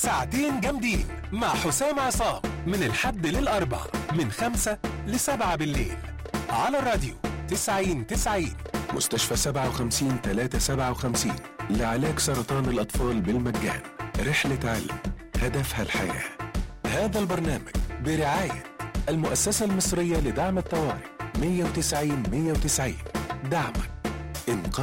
ساعتين جامدين مع حسام عصام من الحد للأربع من 5 ل7 بالليل على الراديو 90 مستشفى 57-357 لعلاج سرطان الأطفال بالمجان. رحلة علم هدفها الحياة. هذا البرنامج برعاية المؤسسة المصرية لدعم الطوارئ 190 دعمك إنقاذ